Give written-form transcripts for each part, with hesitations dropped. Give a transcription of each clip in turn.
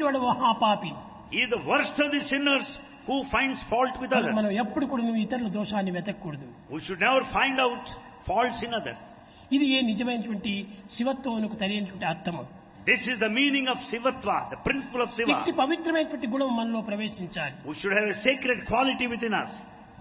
వాడు మహాపాపి. He is the worst of the sinners who finds fault with others. మనం ఎప్పుడు కూడా నువ్వు ఇతరుల దోషాన్ని వెతకూడదు. We should never find out faults in others. ఇది ఏ నిజమైనటువంటి శివత్వమునకు తెలియనటువంటి అర్థము. This is the meaning of Sivatva, the principle of Siva. ఇట్టి పవిత్రమైనటువంటి గుణం మనలో ప్రవేశించాలి. We should have a sacred quality within us.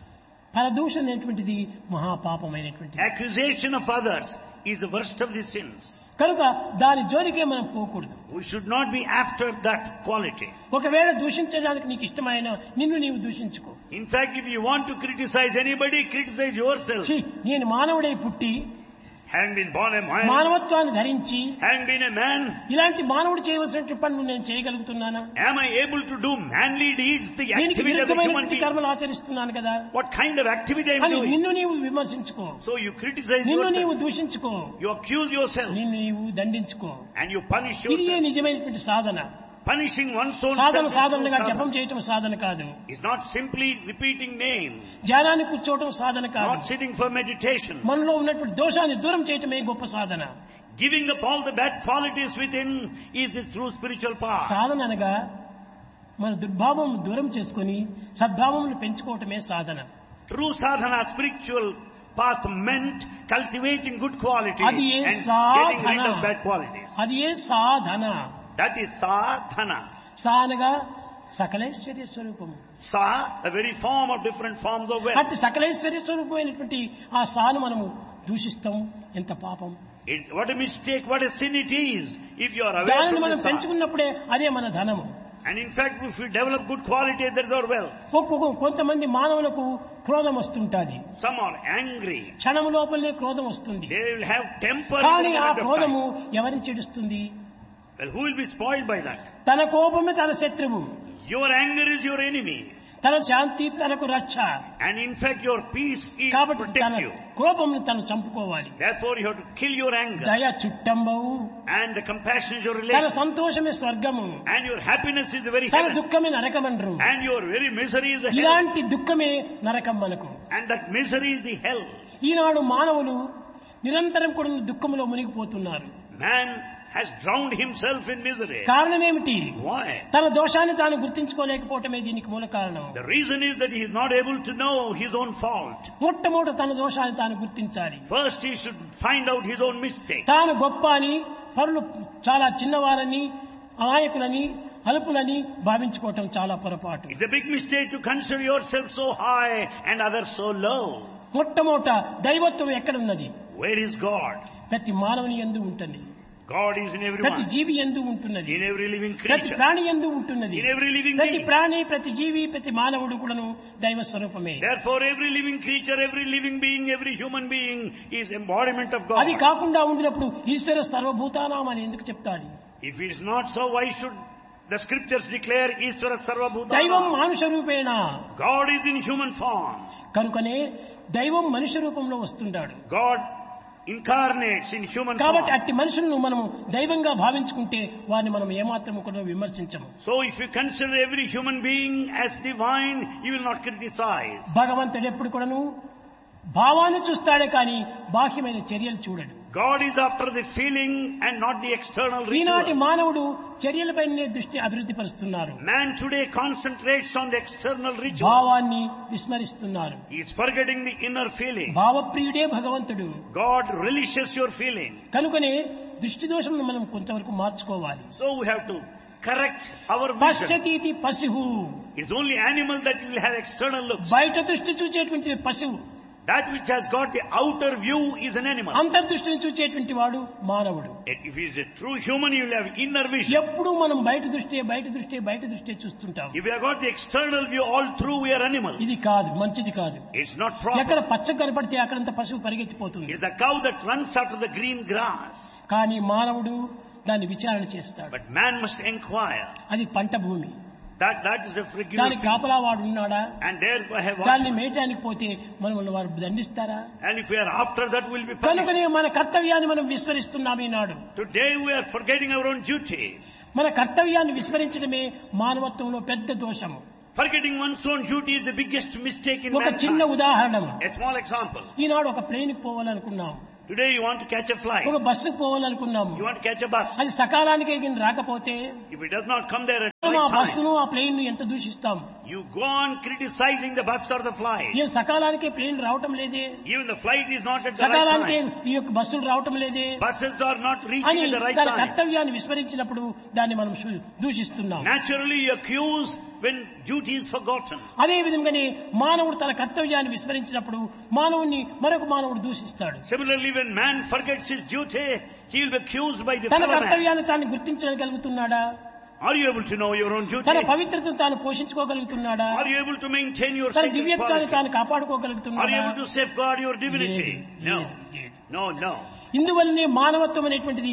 పరదూషణ అనేటువంటిది మహాపాపమైనటువంటి. Accusation of others is the worst of the sins. కనుక దాని జోలికే మనం పోకూడదు. We should not be after that quality. ఒకవేళ దూషించడానికి నీకు ఇష్టమైన నిన్ను నీవు దూషించుకో. In fact, if you want to criticize anybody, criticize yourself. నేను మానవుడై పుట్టి, having been born a man, మానవత్వాన్ని ధరించి, having been a man, ఇలాంటి మానవుడు చేయవలసిన పనులు నేను చేయగలుగుతున్నానా? am I able to do manly deeds, the activity of a human being? కర్మలు ఆచరిస్తున్నాను కదా. What kind of activity I am doing? నిన్ను నీవు విమర్శించుకో. So you criticize నిన్ను yourself. నీవు దూషించుకో. You accuse yourself. నిన్ను నీవు దండించుకో. And you punish ఇది yourself. నిజమైనటువంటి సాధన. Punishing one's own సాధనగా జపం చేయటం సాధన కాదు. is not simply repeating names. ధ్యానాన్ని కూర్చోవటం సాధన కాదు. Not sitting for meditation. మనలో ఉన్నటువంటి దోషాన్ని దూరం చేయటమే గొప్ప సాధన. Giving up all the bad qualities within is the true spiritual path. సాధన అనగా మన దుర్భావం దూరం చేసుకొని సద్భావమును పెంచుకోవటమే సాధన. True sadhana, spiritual path meant cultivating good qualities అది ఏ and Sadhana. getting rid of bad qualities. అది ఏ సాధన. That is sadhana. సా అనగా సకలైశ్వర్య స్వరూపము. Sa, a very form of different forms of wealth. అట్టి సకలైశ్వర్య స్వరూపమైనటువంటి ఆ సాను మనము దూషిస్తాం. ఎంత పాపం. What a mistake, what a sin it is if you are aware దానిని of మనం this. పెంచుకున్నప్పుడే అదే మన ధనము. And in fact, if we develop good quality, that is our wealth. కొంతమంది మానవులకు క్రోధం వస్తుంటది. Some are angry. క్షణము లోపలనే క్రోధం వస్తుంది. They will have temper. కానీ ఆ క్రోధము ఎవరిని చెడుస్తుంది? Well, who will be spoiled by that? తన కోపమే తన శత్రువు. Your anger is your enemy. తన శాంతి తనకు రక్ష. And in fact, your peace is కాబట్టి protect తన you. కోపమును తను చంపుకోవాలి. Therefore, you have to kill your anger. దయ చుట్టంబవు. And the compassion is your తన relation. సంతోషమే స్వర్గము. And your happiness is the very తన heaven. దుఃఖమే నరకమనరు. And your very misery is the hell. ఇలాంటి దుఃఖమే నరకం మనకు. And that misery is the hell. ఈనాడు మానవులు నిరంతరం కూడా దుఃఖములో మునిగిపోతున్నారు. Man has drowned himself in misery. కారణం ఏమిటి? Why? తన దోషాన్ని తాను గుర్తించుకోలేకపోవటమే దీనికి మూల కారణం. The reason is that he is not able to know his own fault. మొట్టమొదట తన దోషాన్ని తాను గుర్తించాలి. First, he should find out his own mistake. తాను గొప్ప అని, పరులు చాలా చిన్నవారని, అమాయకులని, అల్పులని భావించుకోవటం చాలా పొరపాటు. It's a big mistake to consider yourself so high and others so low. మొట్టమొదట దైవత్వం ఎక్కడున్నది? Where is God? ప్రతి మానవుని యందు ఉంటుంది. God is in ప్రతి everyone. జీవి యందు ఉంటున్నది. In every living ప్రతి creature. ప్రాణి యందు ఉంటున్నది. In every living ప్రతి being. ప్రాణి, ప్రతి జీవి, ప్రతి మానవుడు కూడాను దైవ స్వరూపమే. Therefore, every living creature, every living being, every human being is embodiment of God. అది కాకుండా ఉండినప్పుడు ఈశ్వర సర్వభూతానాం అని ఎందుకు చెప్తాడు? If it is not so, why should the scriptures declare Ishvara Sarvabhutana? దైవం మానుష రూపేణ. God is in human form. కనుకనే దైవం మనుష్య రూపంలో వస్తుంటాడు. God incarnates in human కాబట్టి form. అట్టి మనుషులను మనము దైవంగా భావించుకుంటే వారిని మనం ఏమాత్రం కూడా విమర్శించము. So if you consider every human being as divine, you will not criticize. భగవంతుడు ఎప్పుడు కూడాను భావాన్ని చూస్తాడే కానీ బాహ్యమైన చర్యలు చూడడు. God is after the feeling and not the external ఈనాటి ritual. మానవుడు చర్యలపైనే దృష్టి అభివృద్ధి పరుస్తున్నారు. Man today concentrates on the external ritual. భావాన్ని విస్మరిస్తున్నారు. He is forgetting the inner feeling. భావప్రియుడే భగవంతుడు. God relishes your feeling. కనుకనే దృష్టి దోషమును మనం కొంతవరకు మార్చుకోవాలి. So we have to correct our vision. పశ్యతీతి పశువు. It's only animal that will have external looks. బయట దృష్టి చూచేటువంటి పశువు. That which has got the outer view is an animal. అంతర్దృష్టిని చూచేటువంటి వాడు మానవుడు. If he is a true human, he will have inner vision. ఎప్పుడు మనం బయట దృష్టి చూస్తుంటాం. If we have got the external view all through, we are animals. ఇది కాదు, మంచిది కాదు. It's not ఎక్కడ proper. పచ్చ కనపడితే అక్కడంత పశువు పరిగెత్తిపోతుంది. It's the cow that runs after the green grass. కానీ మానవుడు దాన్ని విచారణ చేస్తాడు. But man must inquire. అది పంట భూమి. That is a regular దానికి field. కాపలా వాడు ఉన్నాడా? And therefore have దాన్ని watchmen. మేయటానికి పోతే మనం వారు దండిస్తారా? And if we are after that, we'll be punished. కనుకనే మన కర్తవ్యాన్ని మనం విస్మరిస్తున్నాం ఈనాడు. Today we are forgetting our own duty. మన కర్తవ్యాన్ని విస్మరించడమే మానవత్వంలో పెద్ద దోషము. Forgetting one's own duty is the biggest mistake in ఒక చిన్న mankind. ఉదాహరణ. A small example. ఈనాడు ఒక ప్లేన్కి పోవాలనుకున్నాం. Today you want to catch a flight. ఒక బస్సుకు పోవాలనుకున్నాము. You want to catch a bus. అది సకాలానికి రాకపోతే If it does not come there at ఆ right బస్సును time, ఆ ప్లేన్ ను ఎంత దూషిస్తాం. you go on criticizing the bus or the flight. ఈ సకాలానికి ప్లేన్ రావటం లేదే, Even the flight is not at the right సకాలానికి time. ఈ యొక్క బస్సులు రావటం లేదే Buses are not అని reaching at the right దాని time. కర్తవ్యాన్ని విస్మరించినప్పుడు దాన్ని మనం దూషిస్తున్నాం. Naturally you accuse when duty is forgotten. అదే విధంగానే మానవుడు తన కర్తవ్యాన్ని విస్మరించినప్పుడు మానవుని మరొక మానవుడు దూషిస్తాడు. Similarly, when man forgets his duty, he will be accused by the తన fellow man. కర్తవ్యాన్ని తాను గుర్తించగలుగుతున్నాడా? Are you able to know your own duty? తన పవిత్రతను తాను పోషించుకోగలుగుతున్నాడా? Are you able to maintain your తన sacred దివ్యత్వాన్ని quality? తాను Are you కాపాడుకోగలుగుతున్నాడా? able to safeguard your divinity? No. No, no. ఇందువల్లనే మానవత్వం అనేటువంటిది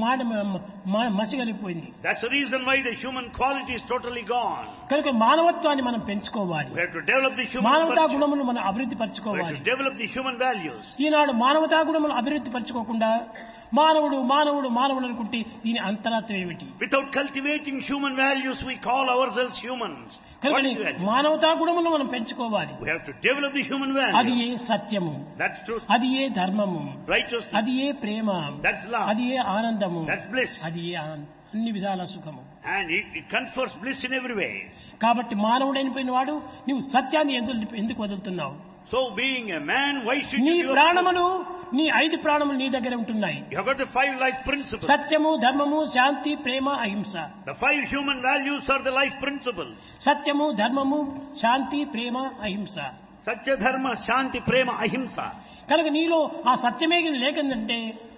మసిగలిపోయింది. That's the reason why the human quality is totally gone. కనుక మానవత్వాన్ని మనం పెంచుకోవాలి. We have to develop the human మానవతా virtue. గుణములు మనం అభివృద్ధి We have పరచుకోవాలి. to develop the human values. ఈనాడు మానవతా గుణములు అభివృద్ధి పరచుకోకుండా మానవుడు మానవుడు మానవుడు అనుకుంటే దీని అంతరార్థం ఏమిటి? Without cultivating human values, we call ourselves humans. What కనుక is value? మానవతా గుణములు మనం పెంచుకోవాలి. We have to develop the human అది value. ఏ సత్యము, That's truth. అది ఏ ధర్మము, Righteousness. అది ఏ ప్రేమ, That's love. అది ఏ ఆనందము, That's bliss. అది ఏ అన్ని విధాల సుఖము. And it confers bliss in every way. కాబట్టి మానవుడైన వాడు నువ్వు సత్యాన్ని ఎందుకు వదులుతున్నావు? So being a man, why should నీ you... ప్రాణములు నీ 5 ప్రాణములు నీ దగ్గర ఉంటున్నాయి. You have got the 5 life principles. సత్యము, ధర్మము, శాంతి, ప్రేమ, అహింస. The 5 human values are the life principles. సత్యము, ధర్మము, శాంతి, ప్రేమ, అహింస. Satya, Dharma, Shanti, Prema, Ahimsa. కనుక నీలో ఆ సత్యమే లేకుందంటే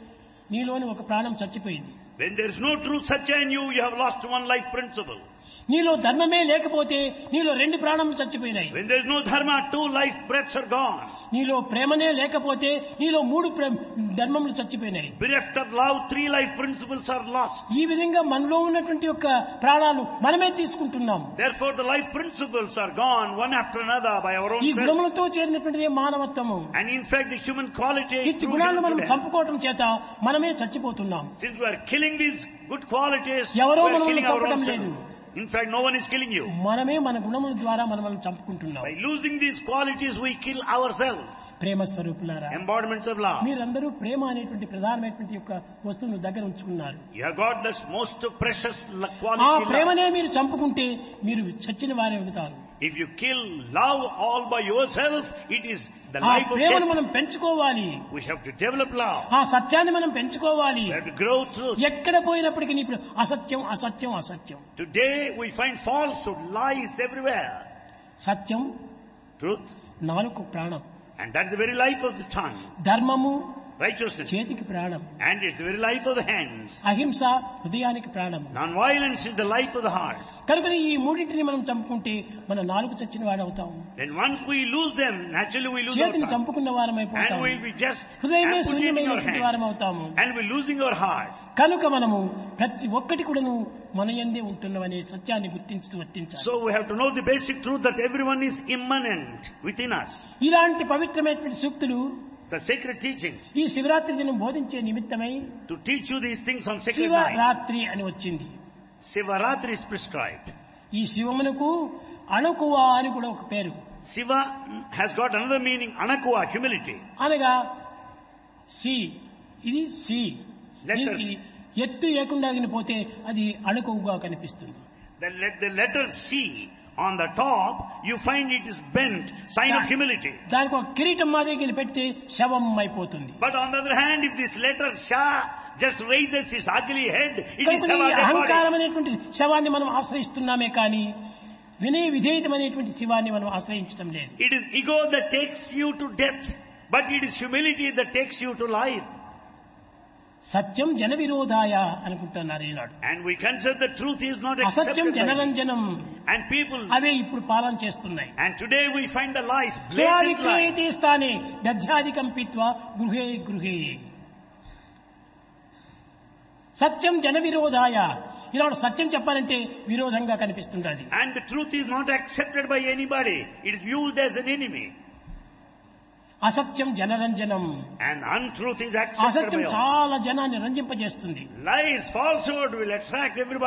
నీలోని ఒక ప్రాణం చచ్చిపోయింది. When there is no true Satya in you, you have lost one life principle. నీలో ధర్మమే లేకపోతే నీలో 2 ప్రాణములు చచ్చిపోయినాయి. When there is no Dharma, 2 life breaths are gone. నీలో ప్రేమనే లేకపోతే నీలో 3 ధర్మములు చచ్చిపోయినాయి. Bereft of love, 3 life principles are lost. ఈ విధంగా మనలో ఉన్నటువంటి యొక్క ప్రాణాలు మనమే తీసుకుంటున్నాం. Therefore the life principles are gone one after another by our own ఈ self. గుణములతో చేరినటువంటిదే మానవత్వము. And in fact the human quality ఈ through గుణాలను human మనం goodness. చంపుకోవటం చేత మనమే చచ్చిపోతున్నాం. Since we are killing these good qualities, we ఎవరో are మనల్ని killing our చంపడం own లేదు. selves. In fact, no one is killing you. మనమే మన గుణముల ద్వారా మనల్ని చంపుకుంటున్నాం. By losing these qualities, we kill ourselves. ప్రేమ స్వరూపులారా, Embodiments of love. మీరందరూ ప్రేమ అనేటువంటి ప్రధానమైనటువంటి యొక్క వస్తువును దగ్గర ఉంచుకున్నారు. You have got this most precious ఆ quality love. ప్రేమనే మీరు చంపుకుంటే మీరు చచ్చిన వారే అవుతారు. If you kill love all by yourself, it is the ఆ life of ప్రేమను death. మనం పెంచుకోవాలి. We have to develop love. ఆ సత్యాన్ని మనం పెంచుకోవాలి. We have to grow truth. ఎక్కడ పోయినప్పటికీ ఇప్పుడు అసత్యం అసత్యం అసత్యం. Today we find falsehood, lies everywhere. Satyam Truth, నాలుగు ప్రాణం, and that's the very life of the tongue. ధర్మము Righteousness, చేతికి ప్రాణం, and it's the very life of the hands. అహింస హృదయానికి ప్రాణం. Non-violence is the life of the heart. కనుక ఈ మూడింటిని మనం చంపుకుంటే మన నాలుగు చచ్చిన వాడు అవుతాం. Then once we lose them, naturally we lose our చేతిని tongue. చంపుకున్న వారం And అయిపోతాం. we'll be just హృదయమే amputating our శూన్యమైనటువంటి వారం hands. అవుతాము. And we're losing our heart. కనుక మనము ప్రతి ఒక్కటి కూడాను మన యందే ఉంటున్నవనే సత్యాన్ని గుర్తించుతూ వర్తించాలి. So we have to know the basic truth that everyone is immanent within us. ఇలాంటి పవిత్రమైనటువంటి సూక్తులు It's a sacred teaching ఈ శివరాత్రి దినం బోధించే నిమిత్తమై to teach you these things on sacred night. Shivaratri అని వచ్చింది. Sivaratri is prescribed. ఈ శివమునకు అణకువ అని కూడా ఒక పేరు. Shiva has got another meaning, anakuva, humility. అనగా సి, ఇది సి, Letters. దీనికి ఎత్తు లేకుండా పోతే అది అణకువగా కనిపిస్తుంది. The letter C on the top, you find it is bent, sign of humility. దానికి ఒక కిరీటం మాదిరి పెడితే శవం అయిపోతుంది. But on the other hand, if this letter Sha just raises its ugly head, it is కనుక ఈ Shava అహంకారం body. అనేటువంటి శవాన్ని మనం ఆశ్రయిస్తున్నామే కానీ వినయ విధేయతమైనటువంటి శివాన్ని మనం ఆశ్రయించడం లేదు. It is ego that takes you to death, but it is humility that takes you to life. సత్యం జన విరోధాయ అనుకుంటున్నారు ఈనాడు. And we consider the truth is not అసత్యం accepted by జనరంజనం, and people. అవే ఇప్పుడు పాలన చేస్తున్నాయి. And today we find the lies, blatant lies. విక్రయతే స్థానే దధ్యాధికం పీత్వా గృహే గృహే. సత్యం జన విరోధాయ, ఈనాడు సత్యం చెప్పాలంటే విరోధంగా కనిపిస్తుండాలి. And the truth is not accepted by anybody. It is viewed as an enemy. అసత్యం జనరంజనం, And untruth is accepted అసత్యం by all. చాలా జనాన్ని రంజింపజేస్తుంది. Lies, falsehood will attract everybody.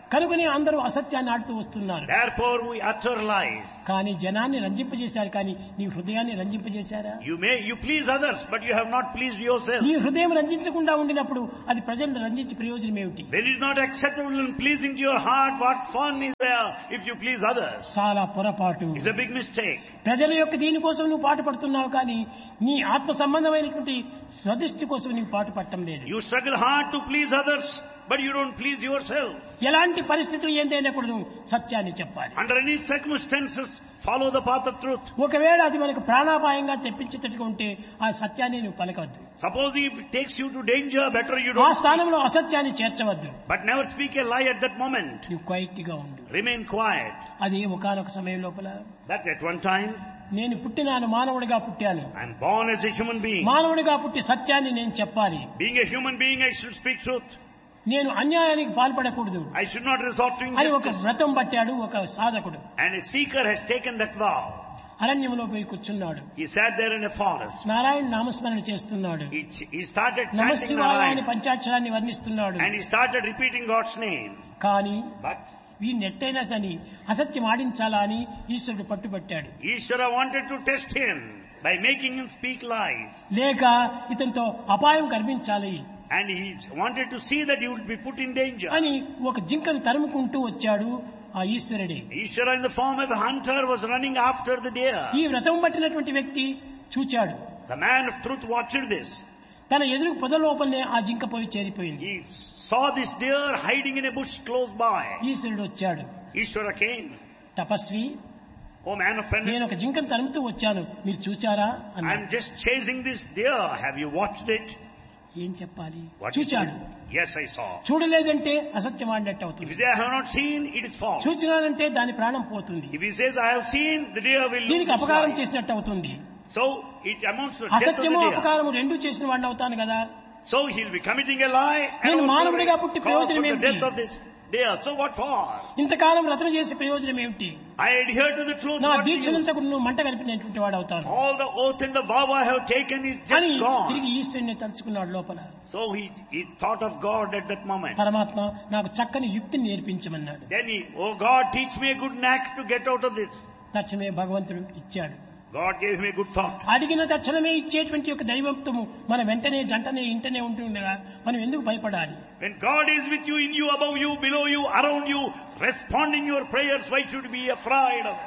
కనుకనే అందరూ అసత్యాన్ని ఆడుతూ వస్తున్నారు. Therefore we utter lies. కానీ జనాన్ని రంజింపజేశారు, కానీ నీ హృదయాన్ని రంజింపజేశారా? You please others, but you have not pleased yourself. నీ హృదయం రంజించకుండా ఉండినప్పుడు అది ప్రజలను రంజించి ప్రయోజనం ఏమిటి? When it is not acceptable and pleasing to your heart, what fun is there if you please others? చాలా పొరపాటు. It's a big mistake. ప్రజల యొక్క దీనికోసం నువ్వు పాటు పడుతున్నావు, కానీ నీ ఆత్మ సంబంధమైనటువంటి స్వదృష్టి కోసం నీవు పాటు పడటం లేదు. You struggle hard to please others, but you don't please yourself. ఎలాంటి పరిస్థితులు ఏందైనా కూడా నువ్వు సత్యాన్ని చెప్పాలి. Under any circumstances, follow the path of truth. ఒకవేళ అది మనకు ప్రాణాపాయంగా తెప్పించేటట్టుగా ఉంటే ఆ సత్యాన్ని నువ్వు పలకవద్దు. Suppose if it takes you to danger, better you ఆ don't. స్థానంలో అసత్యాన్ని చేర్చవద్దు. But never speak a lie at that moment. నువ్వు క్వైట్ గా ఉండు. Remain quiet. అది ఒకానొక సమయం లోపల That at one time, నేను పుట్టినాను, మానవుడిగా పుట్టాను. I am born as a human being. మానవుడిగా పుట్టి సత్యాన్ని నేను చెప్పాలి. Being a human being, I should speak truth. నేను అన్యాయానికి పాల్పడకూడదు I should not resort to అని ఒక injustice. వ్రతం పట్టాడు ఒక సాధకుడు. And a seeker has taken that vow. అరణ్యంలో పోయి కూర్చున్నాడు. He sat there in a forest. Narayana నామస్మరణ చేస్తున్నాడు. He started chanting నమశివాయ అని Narayana. పంచాక్షరాన్ని వర్ణిస్తున్నాడు. And he started repeating God's name. కానీ But వీడిని ఎట్టయినా సని అసత్యం ఆడించాలా అని ఈశ్వరుడు పట్టుబట్టాడు. Ishvara wanted to test him by making him speak lies. లేక ఇతనితో అపాయం కనిపించాలి And he wanted to see that he would be put in danger. అని ఒక జింకను తరుముకుంటూ వచ్చాడు ఆ ఈశ్వరుడే. Ishvara in the form of a hunter was running after the deer. ఈ వ్రతం పట్టినటువంటి వ్యక్తి చూచాడు. The man of truth watched this. తన ఎదురు పొద లోపలనే ఆ జింక పోయి చేరిపోయింది. He saw this deer hiding in a bush close by. ఈశ్వరుడు వచ్చాడు. Ishvara came. Tapasvi, Oh man of penance, నేను ఒక జింకను తరుముతూ వచ్చాను, మీరు చూచారా అన్నాడు. I'm just chasing this deer. Have you watched it? ఏం చెప్పాలి? What is చూచాడు. it? Yes, I saw. చూడలేదంటే అసత్యం ఆడినట్టు If అవుతుంది. he says I have not seen, it is false. చూచినానంటే దాని ప్రాణం పోతుంది. If he says I have seen, the deer will lose దీనికి its అపకారం life. చేసినట్టు అవుతుంది. So it amounts to death of the అసత్యము deer. అపకారము రెండు చేసిన వాడిని అవుతాను కదా. So he'll be committing a lie and నేను also మానవుడిగా పుట్టి cause for ప్రయోజనం the ఏమిటి? death of this deer. So what for? ఇంతకాలం వ్రతం చేసే ప్రయోజనం ఏమిటి? I adhere to the truth. నా What do you? దీక్షనంతా కూడా నువ్వు మంట కలిపినటువంటి వాడు అవుతాను All the oath and the vow I have taken is అని just gone. తిరిగి ఈశ్వరుని తలుచుకున్నాడు లోపల. So he thought of God at that moment. పరమాత్మ నాకు చక్కని యుక్తిని నేర్పించమన్నాడు. Then oh God, teach me a good knack to get out of this. తక్షణమే భగవంతుడు ఇచ్చాడు. God gave him a good thought. అడిగిన తక్షణమే ఇచ్చేటువంటి ఒక దైవత్వము మన వెంటనే జంటనే ఇంటనే ఉంటుండగా మనం ఎందుకు భయపడాలి? When God is with you, in you, above you, below you, around you, responding your prayers, why should you be afraid of?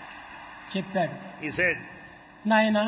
చెప్పాడు. He said, నాయన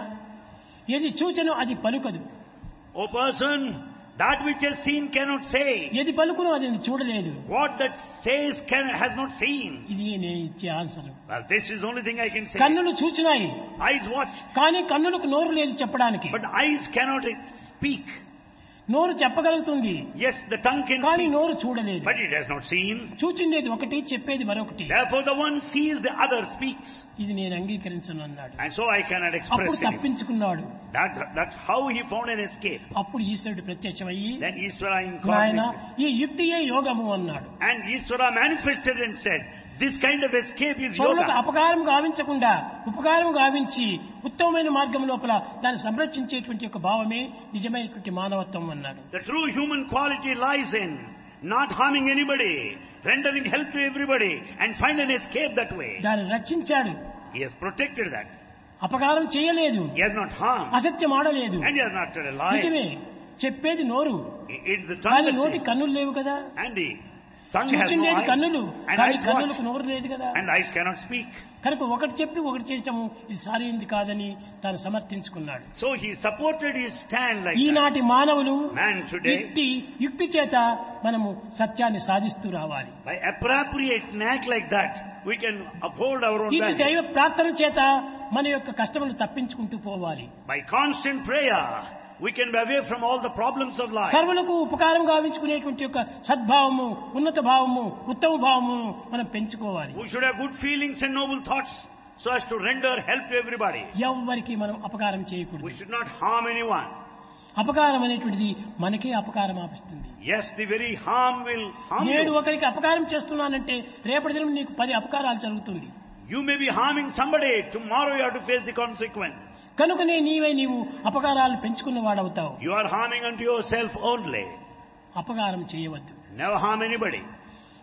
ఏది చూచెనో అది పలుకదు, O person, that which has seen cannot say. ఏది పలుకునో అది చూడలేదు. What that says has not seen. ఇది నేను ఇచ్చే answer. Well, this is the only thing I can say. కన్నులు చూచినాయి, Eyes watch, కానీ కన్నులకు నోరు లేదు చెప్పడానికి. but eyes cannot speak. నోరు చెప్పగలుగుతుంది, Yes, the tongue can కానీ speak, నోరు చూడలేదు. but it has not seen. చూచిండేది ఒకటి, చెప్పేది మరొకటి. Therefore, the one sees, the other speaks. ఇది నేను అంగీకరించను అన్నాడు. And so I cannot అప్పుడు express it. తప్పించుకున్నాడు. That's how he found an escape. అప్పుడు ఈశ్వరుడు ప్రత్యక్షమయ్యి Then Ishvara నాయన incarnated. ఈ యుక్తియే యోగము అన్నాడు. And Ishvara manifested and said, this kind of escape is పరులకు yoga. అపకారం గావించకుండా ఉపకారం గావించి ఉత్తమమైన మార్గం లోపల దాన్ని సంరక్షించేటువంటి ఒక భావమే నిజమైనటువంటి మానవత్వం అన్నాడు. The true human quality lies in not harming anybody, rendering help to everybody, and find an escape that way. దాన్ని రక్షించాడు. He has protected that. అపకారం చేయలేదు, He has not harmed. అసత్యం ఆడలేదు. And he has not told a lie. నిజమే, చెప్పేది నోరు, It's the tongue కానీ that నోటి says. కన్నులు లేవు కదా. And the tongue has no చూచిండేది eyes. కన్నులు, And కానీ eyes కన్నులకు watch. నోరు లేదు కదా. And eyes cannot speak. కనుక ఒకటి చెప్పి ఒకటి చేసటము ఇది సరైనది కాదని తాను సమర్థించుకున్నాడు. So he supported his stand like that. ఈనాటి మానవులు Man today, యుక్తి చేత మనము సత్యాన్ని సాధిస్తూ రావాలి. by appropriate knack like that, we can uphold our own ఇది value. దైవ ప్రార్థన చేత మన యొక్క కష్టములు తప్పించుకుంటూ పోవాలి. By constant prayer, we can be away from all the problems of life. సర్వులకు ఉపకారం గావించుకునేటువంటి యొక్క సద్భావము, ఉన్నత భావము, ఉత్తమ భావము మనం పెంచుకోవాలి. We should have good feelings and noble thoughts so as to render help to everybody. ఎవ్వరికి మనం అపకారం We చేయకూడదు. should not harm anyone. అపకారం అనేటువంటిది మనకే అపకారం ఆపిస్తుంది. Yes, the very harm will harm నేడు you. ఒకరికి అపకారం చేస్తున్నానంటే రేపటి దినం నీకు 10 అపకారాలు జరుగుతుంది. You may be harming somebody. Tomorrow you have to face the consequence. కనుకనే నీవు అపకారాలు పెంచుకున్న వాడవుతావు. You are harming unto yourself only. అపకారం చేయవద్దు. Never harm anybody.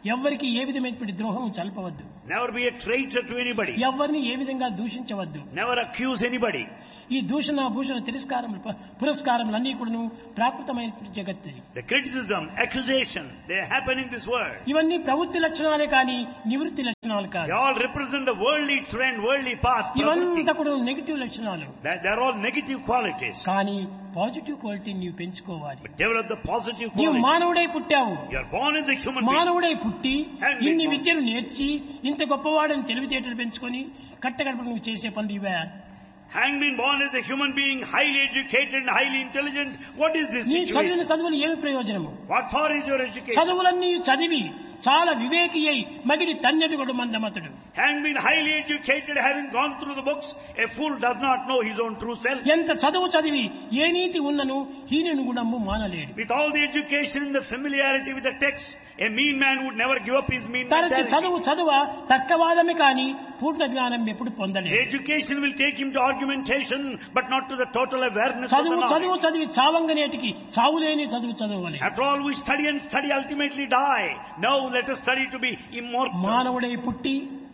ఎవరికి ఏ విధమైనటువంటి ద్రోహం చల్పవద్దు. Never be a traitor to anybody. ఎవరిని ఏ విధంగా దూషించవద్దు. Never accuse anybody. ఈ దూషణ భూషణ తిరస్కారములు పురస్కారములన్నీ కూడాను ప్రాకృతమైనటువంటి జగత్తు. The criticism, accusation, they happen in this world. ఇవన్నీ ప్రవృత్తి లక్షణాలే కానీ నివృత్తి లక్షణాలు కాదు. They all represent the worldly trend, worldly path. ఇవంతా కూడా నెగటివ్ లక్షణాలు. They are all negative qualities. కానీ పాజిటివ్ క్వాలిటీ నీవు పెంచుకోవాలి. But develop the positive నీవు quality. మానవుడై పుట్టావు. You are born as a human being. మానవుడై పుట్టి ఇన్ని విద్యలు నేర్చి ఇంత గొప్పవాడని తెలివితేటలు పెంచుకొని కట్టగడప నువ్వు చేసే పనులు ఇవే. Having been born as a human being, highly educated and highly intelligent, what is this నీ situation? చదివిన చదువులు ఏమి ప్రయోజనము? What for is your education? చదువులన్నీ చదివి చాలా వివేకి అయి మగిడి తన్నెడుగడు మందమతుడు. Having been highly educated, having gone through the books, a fool does not know his own true self. ఎంత చదువు చదివి ఏ నీతి ఉన్నను హీనుని గుణము మానలేడు. With all the education and the familiarity with the text, a mean man would never give up his mean తనకి mentality. చదువ తక్కవాదమే కానీ పూర్ణ జ్ఞానం ఎప్పుడు పొందలేదు. Education will take him to argumentation, but not to the total awareness of the చదువు knowledge. చదివి చావంగనేటికి చావులేని చదవాలి. After all, we study and study, ultimately die. Now let us study to be immortal. మానవుడై పుట్టి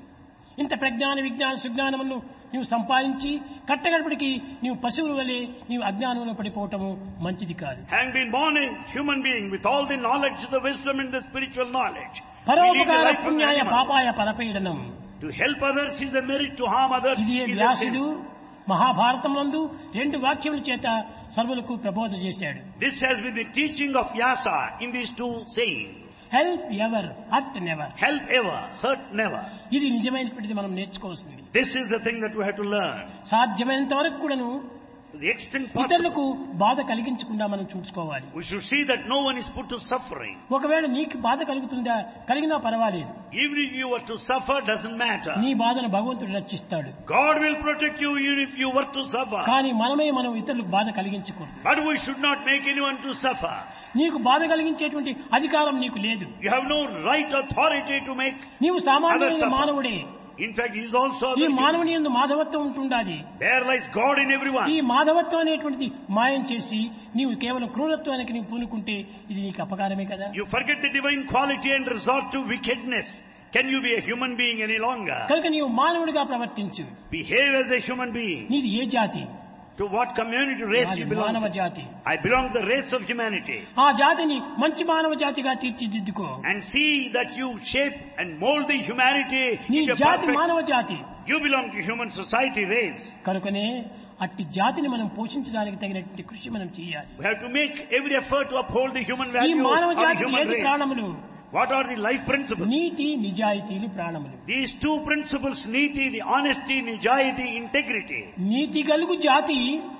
ఇంత ప్రజ్ఞాన విజ్ఞాన సుజ్ఞానమును నీవు సంపాదించి కట్టగడపడికి నీవు పశువుల వలె నీవు అజ్ఞానంలో పడిపోవటము మంచిది కాదు. Having been born a human being with all the knowledge, the wisdom and the spiritual knowledge, పరోపకార పుణ్యాయ పాపాయ పరపీడనం. to help others is a merit, to harm others ఇది is a వ్యాసుడు sin. మహాభారతమునందు 2 వాక్యముల చేత సర్వులకు ప్రబోధ చేశాడు. This has been the teaching of Vyasa in these 2 sayings. Help ever hurt never. Help ever, hurt never. ఇది నిజమైనటువంటిది మనం నేర్చుకోవాల్సింది. This is the thing that we have to learn. సాధ్యమైనంత వరకు కూడాను To the extent possible, ఇతరులకు బాధ కలిగించకుండా మనం చూసుకోవాలి. we should see that no one is put to suffering. ఒకవేళ నీకు బాధ కలుగుతుందా కలిగినా పర్వాలేదు. Even if you were to suffer, doesn't matter. నీ బాధను భగవంతుడు రక్షిస్తాడు. God will protect you even if you were to suffer. కానీ మనం ఇతరులకు బాధ కలిగించకూడదు. But we should not make anyone to suffer. నీకు బాధ కలిగించేటువంటి అధికారం నీకు లేదు. You have no right authority to make. నీవు సామాన్యమైన Others suffer. మానవుడే. In fact, he is also ఈ other మానవుని యందు మాధవత్వం ఉంటుండాలి. There lies God in everyone. ఈ మాధవత్వం అనేటువంటిది మాయం చేసి నీవు కేవలం క్రూరత్వానికి నీవు పూనుకుంటే ఇది నీకు అపకారమే కదా. You forget the divine quality and resort to wickedness. Can you be a human being any longer? కనుక నీవు మానవుడిగా ప్రవర్తించు. Behave as a human being. నీది ఏ జాతి? To what community race you belong మానవ to? జాతి. I belong to the race of humanity. ఆ జాతిని మంచి మానవ జాతిగా తీర్చిదిద్దుకో. And see that you shape and mold the humanity నీ into a జాతి perfect. మానవ జాతి. You belong to human society race. కనుకనే అట్టి జాతిని మనం పోషించడానికి తగినటువంటి కృషి మనం చేయాలి. We have to make every effort to uphold the human ఈ value మానవ of the జాతికి human ఏది race. ప్రాణములు? What are the life principles? నీతి నిజాయితీలు ప్రాణములు. These 2 principles, niti, the honesty, nijayati, integrity. నీతి గలుగు జాతి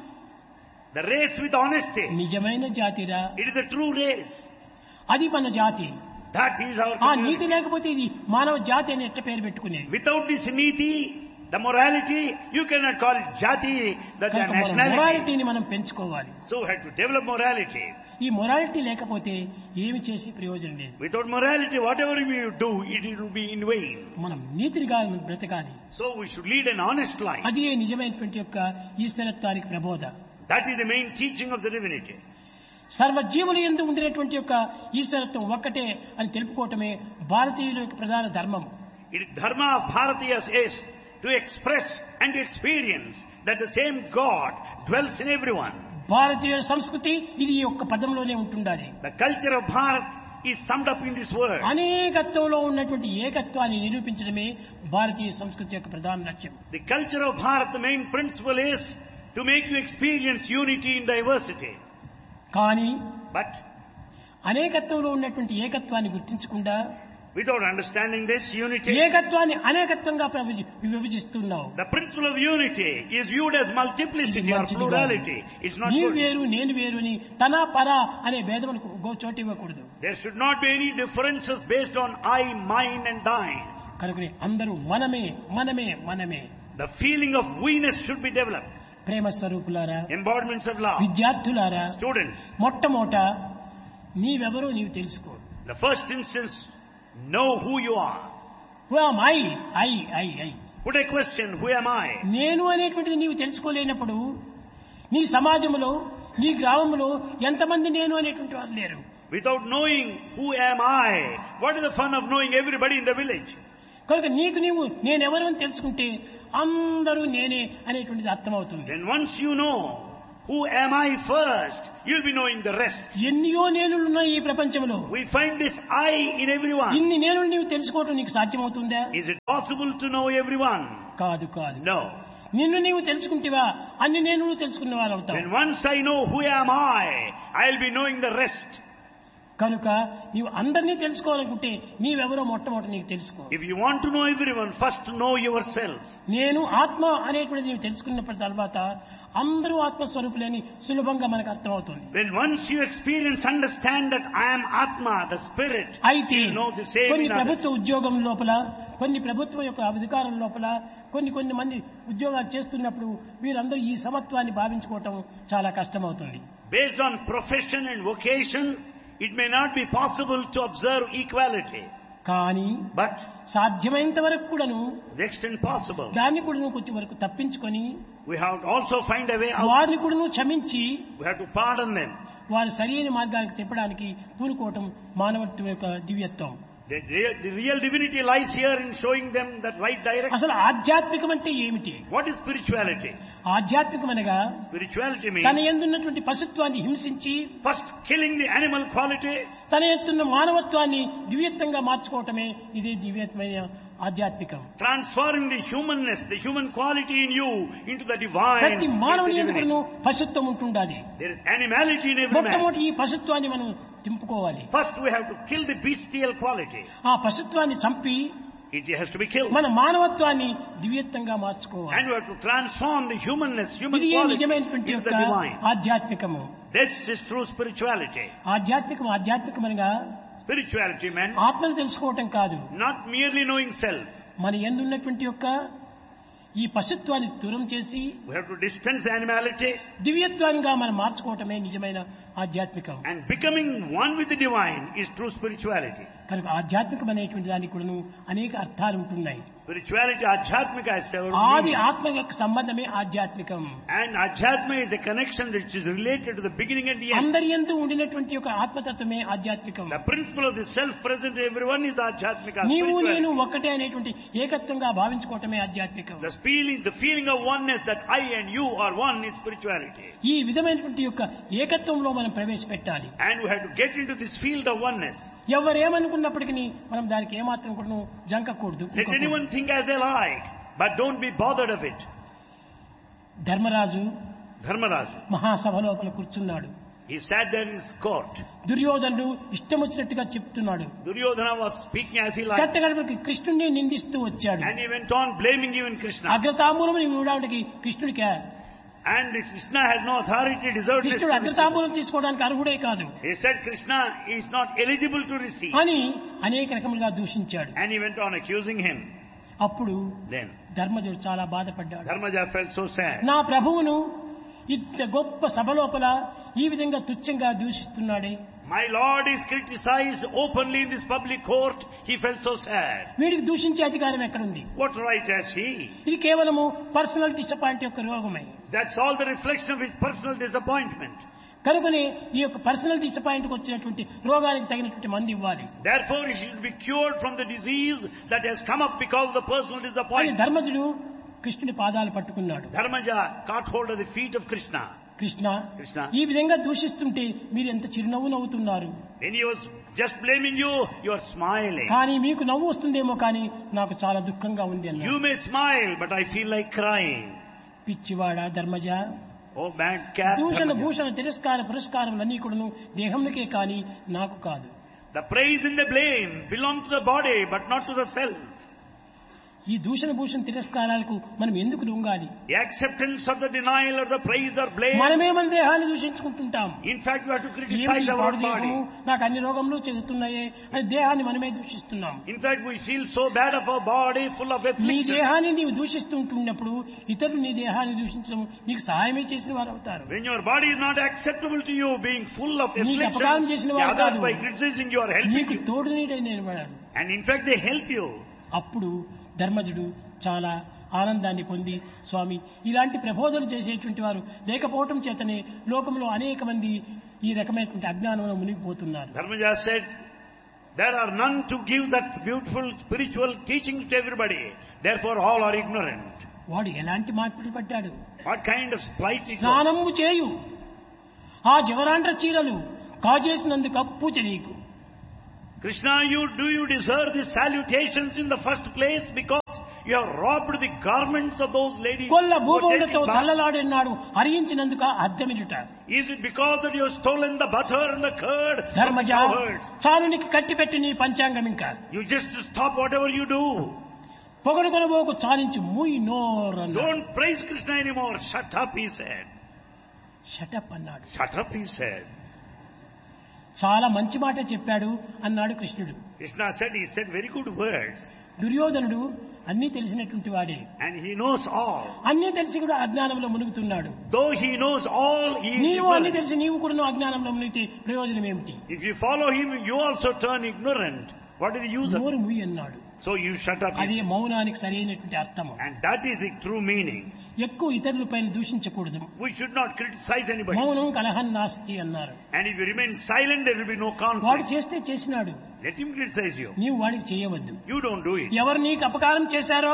The race with honesty. నిజమైన జాతిరా. It is a true race. అది మన జాతి. That is our ఆ నీతి community. లేకపోతే ఇది మానవ జాతి అని ఎట్ట పేరు పెట్టుకునేది. Without this niti, the morality, you cannot call it jati, that the nationality. మొరాలిటీని మనం పెంచుకోవాలి. So we have to develop morality. ఈ మొరాలిటీ లేకపోతే ఏమి చేసి ప్రయోజనం లేదు. Without morality, whatever we do, it will be in vain. మనం నీతిగా బ్రతకాలి. So we should lead an honest life. అది నిజమైనటువంటి యొక్క ఈశ్వరత్వానికి ప్రబోధ. That is the main teaching of the divinity. సర్వజీవుల యందు ఉండినటువంటి యొక్క ఈశ్వరత్వం ఒక్కటే అని తెలుపుకోవటమే భారతీయుల యొక్క ప్రధాన ధర్మం. It is dharma of Bharatiyas is to express and to experience that the same God dwells in everyone. భారతీయ సంస్కృతి ఇది ఈ ఒక్క పదంలోనే ఉంటుండాలి. The culture of Bharat is summed up in this word. అనేకత్వంలో ఉన్నటువంటి ఏకత్వాన్ని నిరూపించడమే భారతీయ సంస్కృతి యొక్క ప్రధాన లక్ష్యం. The culture of Bharat, the main principle is to make you experience unity in diversity. కానీ But అనేకత్వంలో ఉన్నటువంటి ఏకత్వాన్ని గుర్తించకుండా without understanding this unity, ఏకత్వాన్ని అనేకత్వంగా విభజిస్తున్నావు. the principle of unity is viewed as multiplicity or plurality. It's not నీవు good. వేరు నేను వేరు అని తన పర అనే భేదములకు చోటు ఇవ్వకూడదు. There should not be any differences based on I, mine and thine. కనుక అందరూ మనమే మనమే మనమే. The feeling of we-ness should be developed. ప్రేమ స్వరూపులారా, Embodiments of love. విద్యార్థులారా, Students, మొట్టమొదట నీవెవరో నీవు తెలుసుకో. the first instance, know who you are. Who am I? Put a question, who am I? నేను అనేటువంటిది నీవు తెలుసుకోలేనప్పుడు నీ సమాజంలో నీ గ్రామంలో ఎంతమంది నేను అనేటువంటి వారు లేరు. Without knowing who am I, what is the fun of knowing everybody in the village? కనుక నీకు నీవు నేనెవరు అని తెలుసుకుంటే అందరూ నేనే అనేటువంటిది అర్థమవుతుంది. Then once you know who am I first, you'll be knowing the rest. ఎన్నో నేనులున్నాయి ఈ ప్రపంచంలో. We find this I in everyone. ఇన్ని నేనులు నీవు తెలుసుకోవటం నీకు సాధ్యమవుతుందా? Is it possible to know everyone? కాదు కాదు. No. నిన్ను నీవు తెలుసుకుంటేవా అన్ని నేనులు తెలుసుకున్న వారు అవుతావు. When once I know who am I, I'll be knowing the rest. కనుక నీవు అందరినీ తెలుసుకోవాలనుకుంటే నీవెవరో మొట్టమొదటి నీకు తెలుసుకో. If you want to know everyone, first know yourself. నేను ఆత్మ అనేటువంటిది నీవు తెలుసుకున్నప్పటి తర్వాత అందరూ ఆత్మస్వరూపులని సులభంగా మనకు అర్థమవుతుంది. When once you experience, understand that I am Atma, the spirit, అయితే you know the same కొన్ని in others. ప్రభుత్వ ఉద్యోగం లోపల, కొన్ని ప్రభుత్వం యొక్క అధికారం లోపల కొన్ని మంది ఉద్యోగాలు చేస్తున్నప్పుడు వీరందరూ ఈ సమత్వాన్ని భావించుకోవటం చాలా కష్టమవుతుంది. Based on profession and vocation, it may not be possible to observe equality. కానీ But సాధ్యమైనంత వరకు కూడాను to the extent possible, దాన్ని కూడా కొంచెం వరకు తప్పించుకొని we have to also find a way out. వారిని కూడా క్షమించి We have to pardon them. వారు సరైన మార్గానికి తిప్పడానికి పూనుకోవటం మానవత్వం యొక్క దివ్యత్వం. The real divinity lies here in showing them that right direction. అసలు ఆధ్యాత్మికం అంటే ఏమిటి? What is spirituality? ఆధ్యాత్మికం అనగా Spirituality తన means యందున్నటువంటి పశుత్వాన్ని హింసించి first killing the animal quality, తన ఎత్తున్న మానవత్వాన్ని దివ్యత్వంగా మార్చుకోవటమే ఇదే దివ్యత్వమైన ఆధ్యాత్మికం. transforming the humanness, the human quality in you into the divine. ప్రతి మానవుని into ఎందుకు divinity. పశుత్వం ఉంటుండాలి. There is animality in every man. మొట్టమొదటి ఈ పశుత్వాన్ని మనం తింపుకోవాలి. First we have to kill the bestial quality. ఆ పశుత్వాన్ని చంపి It has to be killed. మన మానవత్వాన్ని దివ్యత్వంగా మార్చుకోవాలి. And we have to transform the humanness, human ఇది quality నిజమైనటువంటి into the యొక్క divine. ఆధ్యాత్మికము. This is true spirituality. ఆధ్యాత్మికమనగా Spirituality meant ఆత్మను తెలుసుకోవటం కాదు, not merely knowing self. మన యందున్నటువంటి యొక్క ఈ పశుత్వాన్ని దూరం చేసి We have to distance the animality దివ్యత్వంగా మనం మార్చుకోవటమే నిజమైన ఆధ్యాత్మికం. and becoming one with the divine is true spirituality. కనుక ఆధ్యాత్మికం అనేటువంటి దానికి కూడాను అనేక అర్థాలు ఉంటున్నాయి. Spirituality, Adhyatmika has several ఆది meanings. ఆత్మ యొక్క సంబంధమే ఆధ్యాత్మికం. And Adhyatma is a connection which is related to the beginning and the end. అందరి యందు ఉండినటువంటి యొక్క ఆత్మతత్వమే ఆధ్యాత్మికం. The principle of the self present in everyone is Adhyatmika. నీవు నేను Spirituality. ఒక్కటే అనేటువంటి ఏకత్వంగా భావించుకోవటమే ఆధ్యాత్మికం. The feeling of oneness that I and you are one is spirituality. ఈ విధమైనటువంటి యొక్క ఏకత్వంలో మనం ప్రవేశపెట్టాలి. And we have to get into this field of oneness. ఎవరేమనుకున్నప్పటికీ మనం దానికి ఏమాత్రం కూడా జంకకూడదు. Let anyone think as they like, but don't be bothered of it. Dharmaraju Dharmaraj, మహాసభ లోపల కూర్చున్నాడు. he sat there in his court. దుర్యోధనుడు ఇష్టం వచ్చినట్టుగా చెప్తున్నాడు. Duryodhana was speaking as he liked. కట్టగడపడికి కృష్ణుడిని నిందిస్తూ వచ్చాడు. And he went on blaming even Krishna. అగ్రతాంబూలం ఇవ్వడానికి కృష్ణుడికి And Krishna has no authority, deserved this. కృష్ణుడు అగ్రతాంబూలం తీసుకోవడానికి అర్హుడే కాదు He said Krishna is not eligible to receive. అని అనేక రకములుగా దూషించాడు. And he went on accusing him. అప్పుడు Then ధర్మజుడు చాలా బాధపడ్డాడు. Dharmaja felt so sad. నా ప్రభువును ఇంత గొప్ప సభ లోపల ఈ విధంగా తుచ్చంగా దూషిస్తున్నాడే. My Lord is criticized openly in this public court. He felt so sad. వీడికి దూషించే అధికారం ఎక్కడుంది? What right has he? ఇది కేవలము పర్సనల్ డిసప్పాయింట్ యొక్క రోగమే. That's all the reflection of his personal disappointment. కనుకనే ఈ యొక్క పర్సనల్ డిసప్పాయింట్ కు వచ్చినటువంటి రోగానికి తగినటువంటి మందు ఇవ్వాలి. Therefore, he should be cured from the disease that has come up because of the personal అని disappointment. ధర్మజుడు కృష్ణుని పాదాలు పట్టుకున్నాడు. Dharmaja caught hold of the feet of Krishna. Krishna Krishna. ఈ విధంగా దూషిస్తుంటే మీరు ఎంత చిరునవ్వు నవ్వుతున్నారు. When he was just blaming you, you are smiling. కానీ మీకు నవ్వు వస్తుందేమో కానీ నాకు చాలా దుఃఖంగా ఉంది You అన్నాడు. may smile, but I feel like crying. పిచ్చివాడా Dharmaja, Oh, bad cat. దూషణ Dharmaja. భూషణ తిరస్కార పురస్కారములన్నీ కూడాను దేహంకే కానీ నాకు కాదు. The praise and the blame belong to the body, but not to the self. ఈ దూషణ భూషణ తిరస్కారాలకు మనం ఎందుకు లొంగాలి? The acceptance of the denial or the praise or blame. మనమే మన దేహాన్ని దూషించుకుంటుంటాం. In fact, we have to ఏమిటి criticize ఈ our పాడు body. దేహము, నాకు అన్ని రోగములు చెందుతున్నాయే అని దేహాన్ని మనమే దూషిస్తున్నాం. In fact, we feel so bad of our body, full of నీ affliction. దేహాన్ని నీవు దూషిస్తుంటున్నప్పుడు ఇతరులు నీ దేహాన్ని దూషించడం నీకు సహాయమే చేసిన వారు అవుతారు. When your body is not acceptable to you, being full of నీకు అపకారం affliction, చేసిన the వారు others కాదు. by criticizing you are helping నీకు you. తోడు నీడైన వాడు. And in fact, they help you. అప్పుడు ధర్మజుడు చాలా ఆనందాన్ని పొంది, స్వామి ఇలాంటి ప్రబోధనలు చేసేటువంటి వారు లేకపోవటం చేతనే లోకంలో అనేక మంది ఈ రకమైనటువంటి అజ్ఞానంలో మునిగిపోతున్నారు. Dharmaja said, there are none to give that beautiful spiritual teaching to everybody. Therefore all are ignorant. వాడు ఎలాంటి మార్పులు పడ్డాడు? What kind of spite it was? స్నానము చేయు, ఆ జవరాండ్ర చీరలు కాజేసినందుకు పూజ నీకు. Krishna, do you deserve these salutations in the first place because you have robbed the garments of those ladies? Kolla who were భూభౌలతో taking bath? చల్లలాడినాడు హరించినందుకు అర్థమిడుట. Is it because that you have stolen the butter and the curd from the Dharmaja cowards? చాలునికి కట్టిపెట్టి నీ పంచాంగం ఇంకా You just stop whatever you do. పొగడు కొనబోకు చాలించు మూయి నోరన్న. Don't praise Krishna anymore. Shut up, he said. Shut up అన్నాడు. Shut up, he said. చాలా మంచి మాట చెప్పాడు అన్నాడు కృష్ణుడు. Krishna said very good words. దుర్యోధనుడు అన్నీ తెలిసినటువంటి వాడే, And he knows all. అన్నీ తెలిసి కూడా అజ్ఞానంలో మునుగుతున్నాడు. Though he knows all, he is నీవు అన్ని ignorant. తెలిసి నీవు కూడా అజ్ఞానంలో మునిగితే ప్రయోజనం ఏమిటి? If you follow him, you also turn ignorant. What is the use of నోరు it? ముయ్యి అన్నాడు. So you shut up. అది మౌనానికి సరైనటువంటి అర్థము. And that is the true meaning. ఎక్కువ ఇతరుల పైన దూషించకూడదు. We should not criticize anybody. మౌనం కలహం నాస్తి అన్నారు. And if you remain silent, there will be no వాడు conflict. చేస్తే చేసినాడు, Let him criticize you. నీవు వాడికి చేయవద్దు. You don't do it. ఎవరు నీకు అపకారం చేశారో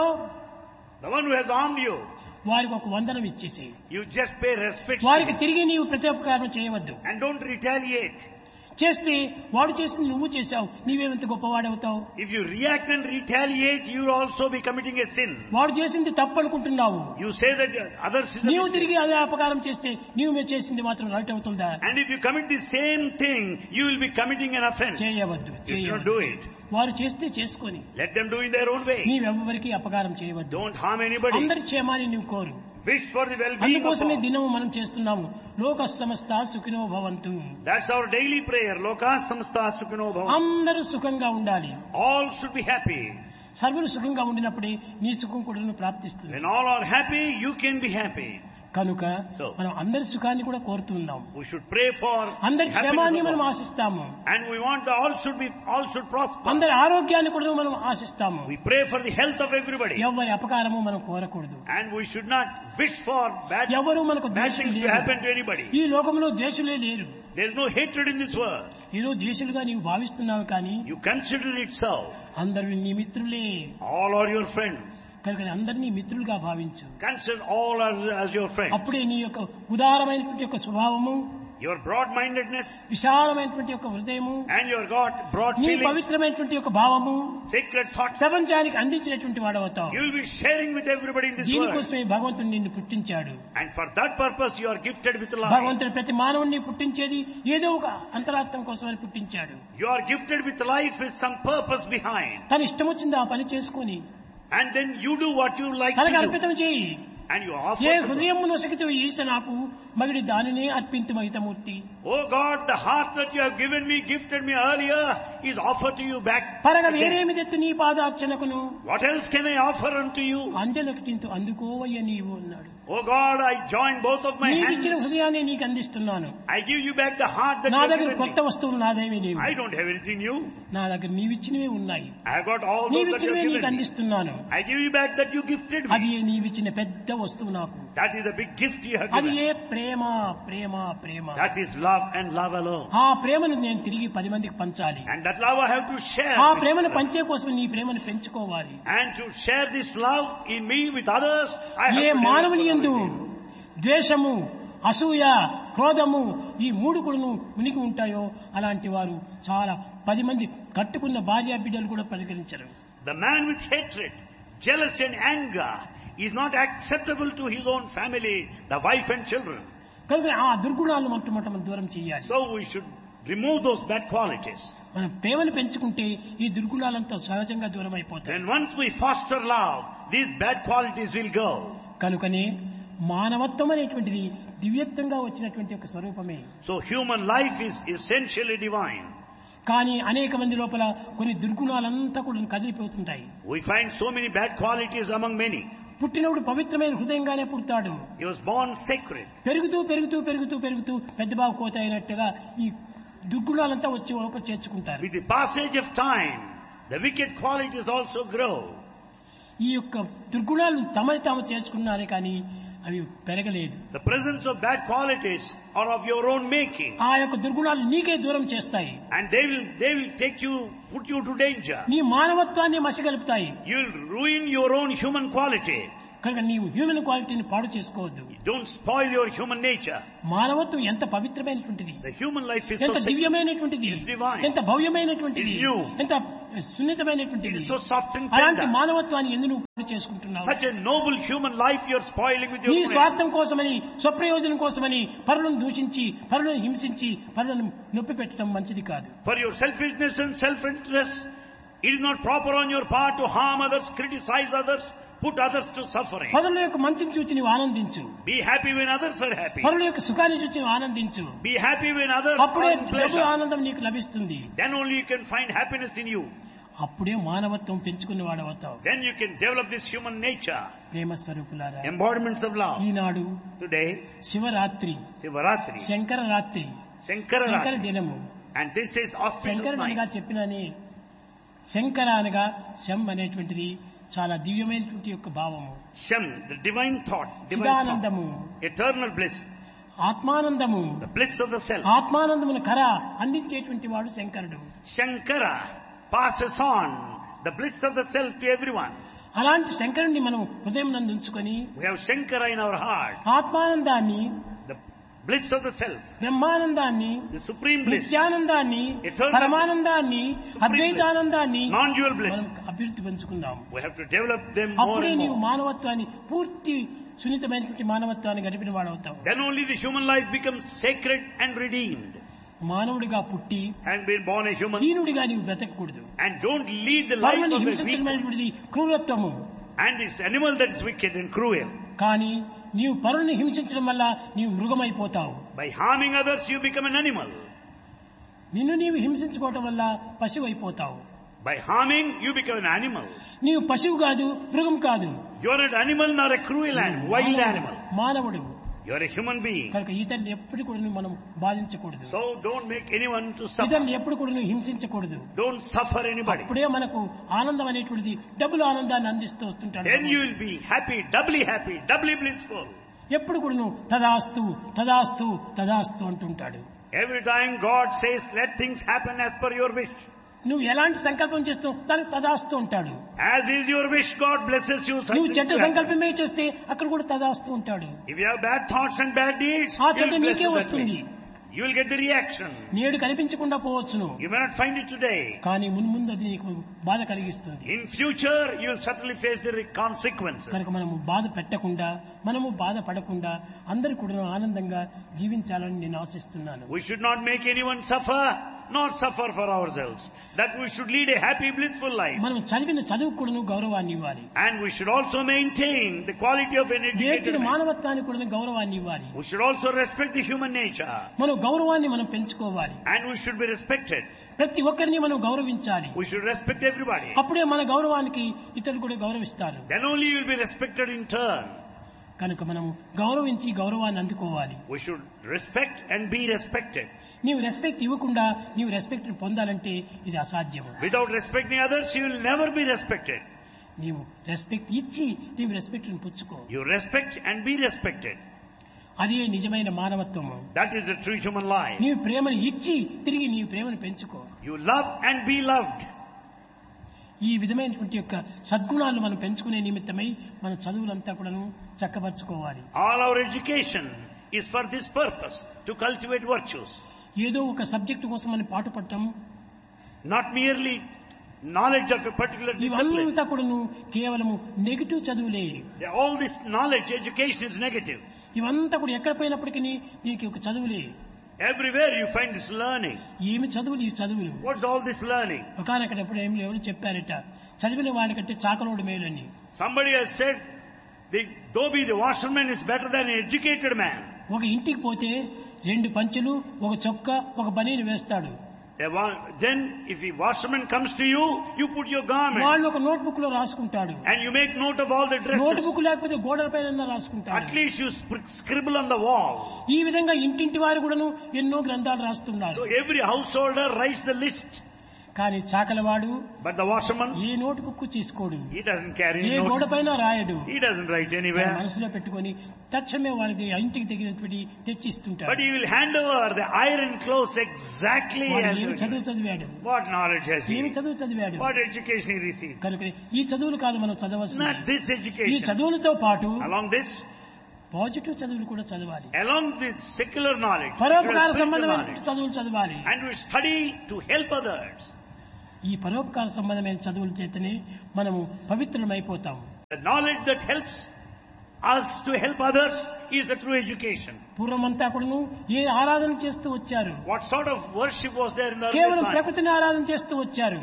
The one who has harmed you, వారికి ఒక వందనం ఇచ్చేసేయి. you just pay respect to వారికి him. తిరిగి నీవు ప్రత్యుపకారం చేయవద్దు. And don't retaliate. చేస్తే వాడు చేసింది నువ్వు చేశావు, నీవేమంత గొప్పవాడవుతావు? If you react and retaliate, you will also be committing a sin. వాడు చేసింది తప్పు అనుకుంటున్నావు, You say that others is a నీవు mistake. తిరిగి అదే అపకారం చేస్తే నీవు చేసింది మాత్రం రైట్ అవుతుందా? And if you commit the same thing, you will be committing an offense. చేయవద్దు, You should not చేయవద్దు. do it. వారు చేస్తే చేసుకొని Let them do in their own way. నీవెవ్వరికి అపకారం చేయవద్దు. Don't harm anybody. అందరి క్షేమాన్ని నువ్వు కోరు. Wish for the well-being of అందుకోసమే all. దినము మనం చేస్తున్నాము లోక సమస్త సుఖినో భవంతు. That's our daily prayer. Loka samsta sukhino bhavantu. అందరూ సుఖంగా ఉండాలి. All should be happy. సర్వులు సుఖంగా ఉండినప్పుడే నీ సుఖం కూడా ప్రాప్తిస్తుంది. When all are happy, you can be happy. కనుక So, మనం అందరి సుఖాన్ని కూడా కోరుతున్నాం. we should pray for అందరి happiness క్షేమాన్ని of మనం all. ఆశిస్తాము. And we want the all should prosper. అందరి ఆరోగ్యాన్ని కూడా మనం ఆశిస్తాము. We pray for the health of everybody. ఎవరి అపకారము మనం కోరకూడదు. And we should not wish for bad ఎవరు మనకు things ద్వేషులు to లేరు. happen to anybody. ఈ లోకంలో ద్వేషులే లేరు. There is no hatred in this world. ఈరోజు ద్వేషులుగా నీవు భావిస్తున్నావు కానీ You consider it so. అందరూ నీ మిత్రులే. All are your friends. కనుక అందరినీ మిత్రులుగా భావించు. Consider all as your friends. అప్పుడే నీ యొక్క ఉదారమైనటువంటి యొక్క స్వభావము, Your broad-mindedness విశాలమైనటువంటి యొక్క హృదయము, and your God broad నీ feelings, పవిత్రమైనటువంటి యొక్క భావము sacred thoughts, ప్రపంచానికి అందించినటువంటి వాడవుతావు. you will be sharing with everybody in this world. దీనికోసమే భగవంతుడు నిన్ను పుట్టించాడు. And for that purpose you are gifted with life. భగవంతుడు ప్రతి మానవుడిని పుట్టించేది ఏదో ఒక అంతరార్థం కోసమని పుట్టించాడు. You are gifted with life with some purpose behind. తన ఇష్టం వచ్చింది ఆ పని చేసుకొని And then you do what you like తనకు to do. అర్పితం చేయి. And you offer A to God. హృదయం నొసగితే ఈశ నాకు మగిడి దానినే అర్పింతు మహితమూర్తి. Oh God, the heart that you have given me, gifted me earlier, is offered to you back. పరగ again. వేరేమి తెత్తు నీ పాదార్చనకును What else can I offer unto you? అంజలకటింతు అందుకోవయ్య నీవు అన్నాడు. Oh God, I join both of my నీకిచ్చిన hands. హృదయాన్ని నీకు అందిస్తున్నాను. I give you back the heart that నా you have దగ్గర given కొత్త me. వస్తువులు నాదేమీ లేవు. I don't have anything new. నా దగ్గర నీవిచ్చినవే ఉన్నాయి. I have got all those that you నీవిచ్చినవే have నీకు given me. అందిస్తున్నాను. I give you back that you gifted అది me. నీవిచ్చిన పెద్ద వస్తువు నాకు. That is a big gift you have అది given. A Prema Prema Prema. That is love and love alone. ఆ ప్రేమను నేను తిరిగి 10 మందికి పంచాలి. And that love I have to share. ఆ with ప్రేమను others. పంచే కోసం నీ ప్రేమను పెంచుకోవాలి. And to share this love in me with others, I have A to మానవుని develop యందు love with him. ద్వేషము, అసూయ, క్రోధము ఈ మూడు కూడాను మునిగి ఉంటాయో అలాంటి వారు చాలా 10 మంది కట్టుకున్న భార్య బిడ్డలు కూడా పరిగణించరు. The man with hatred, jealousy and anger is not acceptable to his own family, the wife and children. కనుక ఆ దుర్గుణాలను మనం దూరం చేయాలి. So we should remove those bad qualities. మనం ప్రేమను పెంచుకుంటే ఈ దుర్గుణాలంతా సహజంగా దూరం అయిపోతాయి. Then once we foster love, these bad qualities will go. కనుకనే మానవత్వం అనేటువంటిది దివ్యత్వంగా వచ్చినటువంటి ఒక స్వరూపమే. So human life is essentially divine. కానీ అనేక మంది లోపల కొన్ని దుర్గుణాలంతా కూడా కదిలిపోతుంటాయి. We find so many bad qualities among many. పుట్టినప్పుడు పవిత్రమైన హృదయంగానే పుడతాడు. He was born sacred. పెరుగుతూ పెరుగుతూ పెరుగుతూ పెరుగుతూ పెద్ద బాబు కోత అయినట్టుగా ఈ దుర్గుణాలంతా వచ్చి లోపల చేర్చుకుంటారు. With the passage of time, the wicked qualities also grow. ఈ యొక్క దుర్గుణాలు తమని తాము చేర్చుకున్నారే కానీ అవి పెరగలేదు. The presence of bad qualities are of your own making. ఆ యొక్క దుర్గుణాలు నీకే దూరం చేస్తాయి. And they will take you, put you to danger. నీ మానవత్వాన్ని మసిగలుపుతాయి. You will ruin your own human quality. కనుక నీవు హ్యూమన్ క్వాలిటీని పాడు చేసుకోవద్దు. Don't spoil your human nature. మానవత్వం ఎంత పవిత్రమైనటువంటిది, The human life is ఎంత so దివ్యమైనటువంటిది, It's divine. ఎంత భవ్యమైనటువంటిది, It's new. ఎంత సున్నితమైనటువంటిది. It's so soft and అలాంటి tender. మానవత్వాన్ని ఎందుకు నువ్వు పాడు చేసుకుంటున్నావు? Such a noble human life you are spoiling with your నీ own. స్వార్థం కోసమని, స్వప్రయోజనం కోసమని పరులను దూషించి, పరులను హింసించి, పరులను నొప్పి పెట్టడం మంచిది కాదు. For your selfishness and self-interest, it is not proper on your part to harm others, criticize others, put others to suffering. పరుల యొక్క మంచిని చూచి నీవు ఆనందించు. Be happy when others are happy. పరుల యొక్క సుఖాన్ని చూచి నీవు ఆనందించు. Be happy when others అప్పుడే are in డబుల్ pleasure. ఆనందం నీకు లభిస్తుంది. Then only you can find happiness in you. అప్పుడే మానవత్వం పెంచుకుని వాడవుతావు. Then you can develop this human nature. ప్రేమ స్వరూపులారా, Embodiments of love. Eenadu Today, Shivaratri, Sivaratri, Shankara రాత్రి, శంకర Shankara, దినము. and this is auspicious శంకరుడు night. అనగా చెప్పినని, శంకర అనగా శం అనేటువంటిది చాలా దివ్యమైనటువంటి యొక్క భావము. Shem, the divine thought, divine thought, చిదానందము, eternal bliss, ఆత్మానందము. the bliss of the self. ఆత్మానందమును కర అందించేటువంటి వాడు శంకరుడు. Shankara passes on the bliss of the self to everyone. అలాంటి శంకరుణ్ణి మనం హృదయం నందు ఉంచుకొని We have Shankara in our heart, ఆత్మానందాన్ని, the bliss of the self, బ్రహ్మానందాన్ని, the supreme bliss, నిత్యానందాన్ని, Eternal పరమానందాన్ని, అద్వైతానందాన్ని non-dual bliss. మనం అభివృద్ధి పెంచుకుందాం. We have to develop them more అప్పుడే and నీవు more. మానవత్వాన్ని, పూర్తి సున్నితమైనటువంటి మానవత్వాన్ని గడిపిన వాడవుతావు. Then only the human life becomes sacred and redeemed. మానవుడిగా పుట్టి And being born a human. హీనుడిగా నీవు బ్రతకూడదు. And don't lead the life పరులను of a weak హింసించడమైనటువంటిది క్రూరత్వము. and this animal that is wicked and cruel. కానీ నీవు పరులను హింసించడం వల్ల నీవు మృగమైపోతావు. By harming others, you become an animal. నిన్ను నీవు హింసించుకోవటం వల్ల పశువు అయిపోతావు. By harming, you become an animal. నీవు పశువు కాదు, మృగం కాదు, You are not an animal nor a cruel animal, wild animal. మానవుడు. You are a human being. కనుక ఇతరులు ఎప్పుడు కూడా మనం బాధించకూడదు. So don't make anyone to suffer. ఇతరులు ఎప్పుడు కూడా నువ్వు హింసించకూడదు. Don't suffer anybody. అప్పుడే మనకు ఆనందం అనేటువంటిది డబుల్ ఆనందాన్ని అందిస్తూ వస్తుంటాడు. Then you will be happy, doubly blissful. ఎప్పుడు కూడా నువ్వు తదాస్తు తదాస్తు తదాస్తు అంటుంటాడు. Every time God says, let things happen as per your wish. నువ్వు ఎలాంటి సంకల్పం చేస్తావు దానికి తదాస్తు ఉంటాడు. As is your wish, God blesses you. నువ్వు చెడ్డ Something to happen. సంకల్పమే చేస్తే అక్కడ కూడా తదాస్తు ఉంటాడు. If you have bad thoughts and bad deeds, ఆ you చెడ్డ will bless నీకే you that వస్తుంది. way. You will get the reaction. నేడు కనిపించకుండా పోవచ్చును, You may not find it today. కానీ మున్ముందు అది నీకు బాధ కలిగిస్తుంది. In future, you will certainly face the consequences. కనుక మనము బాధ పెట్టకుండా, మనము బాధపడకుండా అందరూ కూడా ఆనందంగా జీవించాలని నేను ఆశిస్తున్నాను. We should not make anyone suffer, not suffer for ourselves. That we should lead a happy, blissful life. మనం చదివిన చదువు కూడా గౌరవాన్ని ఇవ్వాలి. And we should also maintain the quality of an educated నేర్చిన man. మానవత్వానికి కూడా గౌరవాన్ని ఇవ్వాలి. We should also respect the human nature. మనం గౌరవాన్ని మనం పెంచుకోవాలి. And we should be respected. ప్రతి ఒక్కరిని మనం గౌరవించాలి. We should respect everybody. అప్పుడే మన గౌరవానికి ఇతరులు కూడా గౌరవిస్తారు. Then only you will be respected in turn. కనుక మనం గౌరవించి గౌరవాన్ని అందుకోవాలి. We should respect and be respected. నీవు రెస్పెక్ట్ ఇవ్వకుండా నీవు రెస్పెక్ట్ పొందాలంటే ఇది అసాధ్యము. Without respecting others, you will never be respected. నీవు రెస్పెక్ట్ ఇచ్చి నీవు రెస్పెక్ట్ పుచ్చుకో. You respect and be respected. అదే నిజమైన మానవత్వము. That is the true human life. నీవు ప్రేమను ఇచ్చి తిరిగి నీవు ప్రేమను పెంచుకో. You love and be loved. ఈ విధమైనటువంటి యొక్క సద్గుణాలు మనం పెంచుకునే నిమిత్తమై మన చదువులంతా కూడాను చక్కబరుచుకోవాలి. All our education is for this purpose, to cultivate virtues. ఏదో ఒక సబ్జెక్టు కోసం మనం పాటుపడటం, Not merely knowledge of a particular discipline. ఇవంతా కూడాను కేవలము negative చదువులే. All this knowledge, education is negative. ఇవంతా కూడా ఎక్కడ పోయినప్పటికీ నీకు ఒక చదువులే. Everywhere you find this learning. ఏమి చదువులు ఈ చదువులు? What's all this learning? ఒకనక్కడ ఎప్పుడు ఏమి ఎవరు చెప్పారట, చదివిన వాడికంటే చాకలోడు మేలని. Somebody has said, though be the washerman is better than an educated man. ఒక ఇంటికి పోతే 2 పంచెలు, ఒక చొక్కా, ఒక బనీని వేస్తాడు. Then if a washerman comes to you, you put your వాళ్ళు garments ఒక నోట్ బుక్ లో రాసుకుంటాడు. and you make note of all the note dresses. Book లేకపోతే గోడల పైన రాసుకుంటాడు. At least you scribble on the wall. ఈ విధంగా ఇంటింటి వారు కూడాను ఎన్నో గ్రంథాలు రాస్తున్నారు. So every householder writes the list. కానీ చాకలవాడు But the washerman, a note book తీసుకోడు, he doesn't carry ఏ గోడ notes. పైన రాయడు, He doesn't write తన anywhere. మనసులో పెట్టుకొని తక్షణమే వారికి ఇంటికి తగినటువంటి But తెచ్చిస్తుంటాడు. he will hand over the iron clothes exactly వాడు as ఏమి it చదువు is. చదివాడు, What knowledge has ఏమి he? చదువు చదివాడు, What education he received? కనుక ఈ చదువులు కాదు మనం Not చదవలసింది. this ఈ education. చదువులతో పాటు Along this, పాజిటివ్ చదువులు కూడా చదవాలి, along this secular knowledge, పరోపకార spiritual సంబంధమైన knowledge, చదువులు చదవాలి. and we study to help others. ఈ పరోపకార సంబంధమైన చదువుల చేతనే మనము పవిత్రమైపోతాము. The knowledge that helps us to help others is the true education. పూర్వమంతా కూడాను ఏ ఆరాధన చేస్తూ వచ్చారు, What sort of worship was there in the కేవలం earlier time? ప్రకృతిని ఆరాధన చేస్తూ వచ్చారు.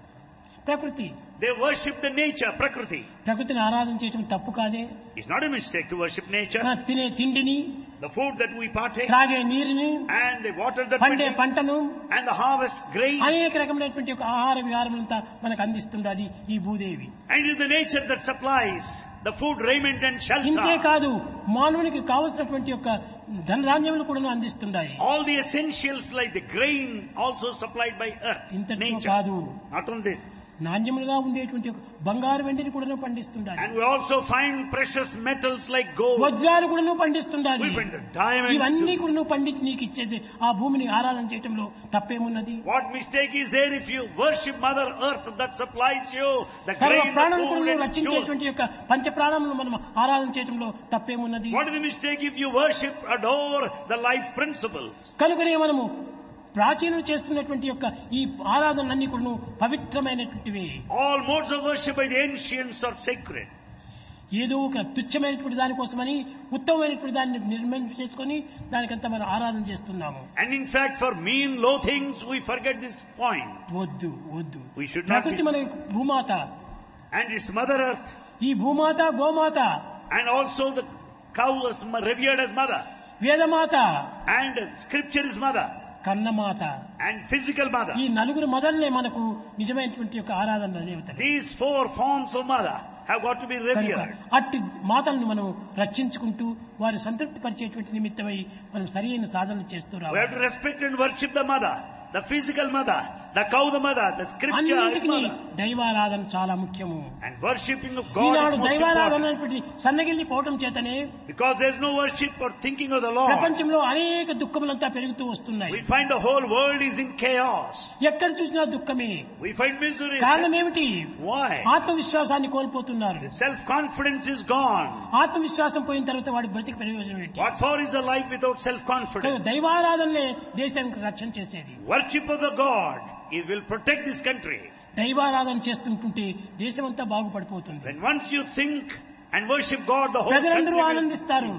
ప్రకృతి They worship the nature, Prakriti. ప్రకృతిని ఆరాధన చేయటం తప్పు కాదే. It's not a mistake to worship nature. మన తినే తిండిని, The food that we partake, త్రాగే నీరుని, and the water that we పండే drink, పంటను, and the harvest grain, అనేక రకమైనటువంటి ఒక ఆహార విహారములంతా మనకు అందిస్తుండది ఈ Bhudevi. and it is the nature that supplies the food, raiment, and ఇంతే shelter. కాదు, మానవునికి కావలసినటువంటి యొక్క ధనధాన్యములు కూడా అందిస్తుండాయి. All the essentials like the grain also supplied by earth, ఇంతటితో nature. కాదు, Not on this. నాణ్యములుగా ఉండేటువంటి ఒక బంగారు వెండిని కూడా పండిస్తుండాలి, And we also find precious metals like gold. వజ్రాలు కూడా పండిస్తుండాలి. We find the diamonds ఇవన్నీ too. కూడా పండించి నీకు ఇచ్చేది ఆ భూమిని ఆరాధన చేయటంలో తప్పేమున్నది? What mistake is there if you worship Mother Earth that supplies you the సర్వ grain, the ప్రాణులను food, and jewels? రక్షించేటువంటి యొక్క పంచ ప్రాణములను మనం ఆరాధన చేయటంలో తప్పేమున్నది? What is the mistake if you worship, adore the life principles? కనుకనే మనము ప్రాచీనులు చేస్తున్నటువంటి యొక్క ఈ ఆరాధనలన్నీ కూడా పవిత్రమైనటువంటివి. All modes of worship by the ancients are sacred. ఏదో ఒక తుచ్చమైనటువంటి దానికోసమని ఉత్తమమైనటువంటి దాన్ని నిర్మాణం చేసుకొని దానికంతా మనం ఆరాధన చేస్తున్నాము. And in fact, for mean, low things, we forget this point. వద్దు వద్దు. We should not ప్రకృతి be. మన భూమాత, And it's Mother Earth, ఈ భూమాత గోమాత, and also the cow is revered as mother, Vedamata, and scripture is mother, కన్నమాత, and physical mother. ఈ నలుగురు మదర్లే మనకు నిజమైనటువంటి యొక్క ఆరాధన దేవతలు. These four forms of mother have got to be కనుక revered. అట్టి మాతలను మనం రక్షించుకుంటూ వారి సంతృప్తి పరిచేటువంటి నిమిత్తమై మనం సరైన సాధనలు చేస్తూ We have రావాలి. to respect and worship the mother, the physical mother, the cow the mother, the scripture is అన్నిటికీ mother. దైవారాధన చాలా ముఖ్యము. And worshipping of God Eenadu is most దైవారాధన important. అనేటువంటి సన్నగిల్లి పోవటం చేతనే Because there is no worship or thinking of the Lord. ప్రపంచంలో అనేక దుఃఖములంతా పెరుగుతూ వస్తున్నాయి. We find the whole world is in chaos. ఎక్కడ చూసినా దుఃఖమే. We find misery. కారణం ఏమిటి? Why? ఆత్మవిశ్వాసాన్ని కోల్పోతున్నారు. The self-confidence is gone. ఆత్మవిశ్వాసం పోయిన తర్వాత వాడి బ్రతికి ప్రయోజనం ఏంటి? What for is a life without కనుక self-confidence? దైవారాధనలే దేశానికి రక్షణ చేసేది. Worship of the God, it will protect this country. దైవారాధన చేస్తుంటుంటే దేశమంతా బాగుపడిపోతుంది. When once you think and worship God, the whole ప్రజలందరూ country will, ఆనందిస్తారు,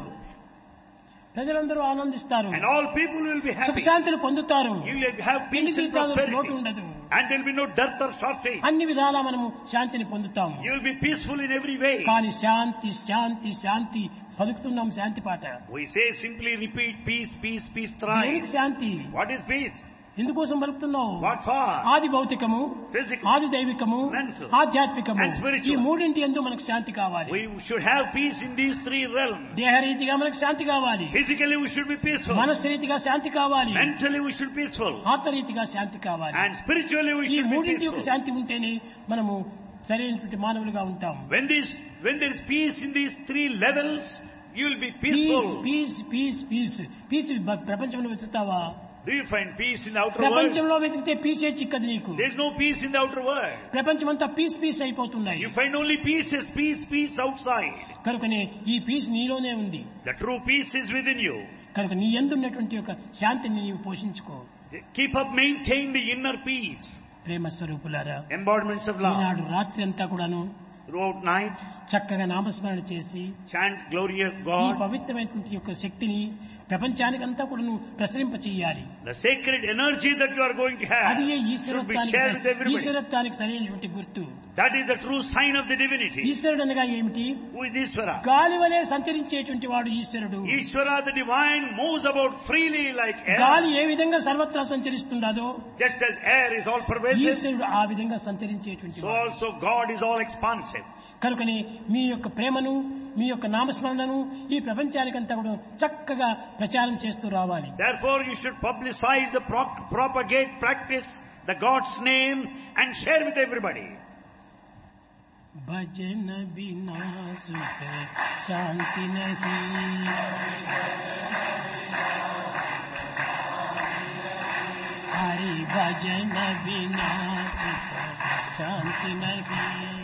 ప్రజలందరూ ఆనందిస్తారు, and all people will be happy. సుఖశాంతులు పొందుతారు, You will have తిండి peace and తీర్థాలకు లోటు prosperity. ఉండదు. And there will be no dearth or shortage. అన్ని విధాలా మనము శాంతిని పొందుతాము. You will be peaceful in every way. కానీ శాంతి శాంతి శాంతి పలుకుతున్నాం శాంతి పాట. We say simply repeat peace, peace, peace దేనికి thrice. Shanti? What is peace? ఎందుకోసం పలుకుతున్నావు? What for? ఆది భౌతికము, Physical. ఆది దైవికము, Mental. ఆధ్యాత్మికము, And spiritual. ఈ మూడింటి యందు మనకు శాంతి కావాలి. We should have peace in these three realms. దేహరీతిగా మనకు శాంతి కావాలి, Physically we should be peaceful. మనస్రీతిగా శాంతి కావాలి, Mentally we should be peaceful. ఆత్మరీతిగా శాంతి కావాలి. And spiritually we ఈ should be మూడింటి యొక్క peaceful. శాంతి ఉంటేనే మనము సరైనటువంటి మానవులుగా ఉంటాము. When there is peace in these three levels, you will be piece peaceful. Piece piece piece piece ప్రపంచంలో వెతుకుతావా? Do you find peace in the outer world? ప్రపంచంలో వెతికితే పీసే చిక్కదు నీకు. There is no peace in the outer world. ప్రపంచమంతా piece piece అయిపోతున్నాయి. You find only pieces, peace outside. కనుకనే ఈ పీస్ నీలోనే ఉంది. The true peace is within you. కనుక నీ యందు ఉన్నటువంటి యొక్క శాంతిని నీవు పోషించుకో. Keep up, maintain the inner peace. ప్రేమ స్వరూపులారా, Embodiments of love. ఈనాడు రాత్రి అంతా కూడాను Throughout night, చక్కగా నామస్మరణ చేసి chant glory of ఈ God. పవిత్రమైనటువంటి యొక్క శక్తిని ప్రపంచానికంతా కూడా నువ్వు ప్రసరింప చెయ్యాలి. The sacred energy that you are going to have అది should be ఈశ్వరత్వానికి shared with everybody. ఈశ్వరత్వానికి సరైనటువంటి గుర్తు. That is the true sign of the divinity. ఈశ్వరుడు అనగా ఏమిటి? Who is Ishvara? గాలి వలె సంచరించేటువంటి వాడు ఈశ్వరుడు. Ishvara, the divine, moves about freely like air. గాలి ఏ విధంగా సర్వత్రా సంచరిస్తుండదో Just as air is all pervasive, ఈశ్వరుడు ఆ విధంగా సంచరించేటువంటి so వాడు. also God is all expansive. కనుకని మీ యొక్క ప్రేమను, మీ యొక్క నామస్మరణను ఈ ప్రపంచానికంతా కూడా చక్కగా ప్రచారం చేస్తూ రావాలి. Therefore, you should publicize, propagate, practice the God's name and share with everybody. भजन बिना सुख शांति नहीं, हरि भजन बिना सुख शांति नहीं.